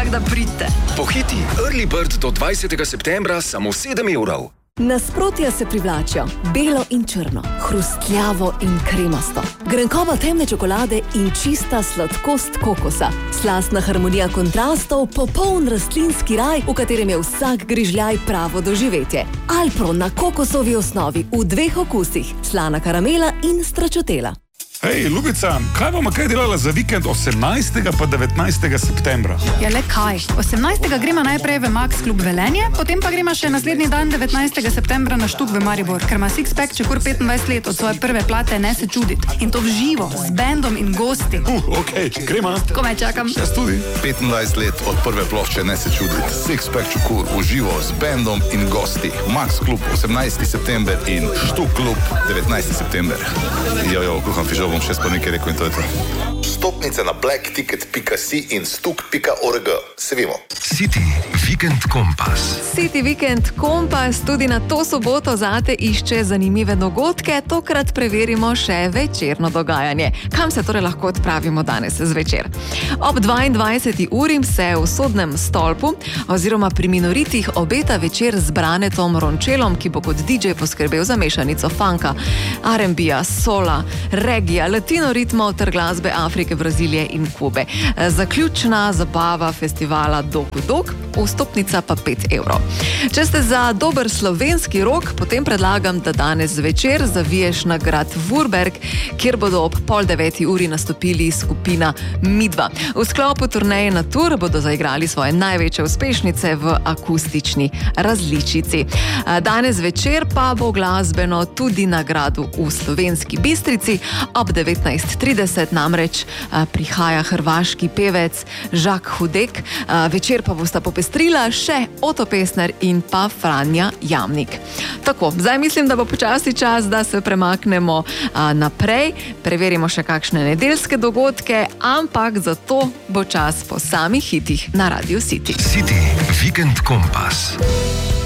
Tako da pridite. Pohiti, Early Bird do 20. septembra samo 7 evrov. Nasprotja se privlačijo, belo in črno, hrustljavo in kremasto, grenkoba temne čokolade in čista sladkost kokosa, slastna harmonija kontrastov, popoln rastlinski raj, v katerem je vsak grižljaj pravo doživetje. Alpro na kokosovi osnovi v 2 okusih, slana karamela in stračotela. Hej, Ljubica, kaj bomo kaj delala za vikend 18. pa 19. septembra? Ja, le kaj? 18. gremo najprej v Max Klub Velenje, potem pa gremo še naslednji dan 19. septembra na Štuk v Maribor, ker ima Sixpack Čekur 25 let od svoje prve plate Ne se čudit. In to v živo, z bendom in gosti. Okej, gremo. Komaj čakam. Jaz tudi. 25 let od prve plošče Ne se čudit. Sixpack Čekur v živo, z bendom in gosti. Max Klub 18. september in Štuk Klub 19. september. Jojo, kuham fižol. Bom še spod nekaj rekel in to je to. Stopnice na blackticket.si in stuk.org. Se vemo. City Weekend Kompas. City Weekend Kompas tudi na to soboto zate išče zanimive dogodke, tokrat preverimo še večerno dogajanje. Kam se torej lahko odpravimo danes zvečer? Ob 22. uri se v Sodnem stolpu oziroma pri Minoritih obeta večer z Branetom Rončelom, ki bo kot DJ poskrbel za mešanico funka, R&B-ja, sola, regija, latino ritmov ter glasbe Afrike, Brazilije in Kube. Zaključna zabava festivala Doku Dok, vstopnica pa 5 evrov. Če ste za dober slovenski rok, potem predlagam, da danes zvečer zaviješ na grad Vurberg, kjer bodo ob 8:30 uri nastopili skupina Midva. V sklopu turneje Natur bodo zaigrali svoje največje uspešnice v akustični različici. Danes večer pa bo glasbeno tudi na gradu v Slovenski Bistrici. Ob 19:30 namreč prihaja hrvaški pevec Žak Hudek. Večer pa bosta popestrila še Oto Pestner in pa Franja Jamnik. Tako, zdaj mislim, da bo počasi čas, da se premaknemo naprej. Preverimo še kakšne nedeljske dogodke, ampak zato bo čas po samih hitih na Radio City. City Weekend Kompas.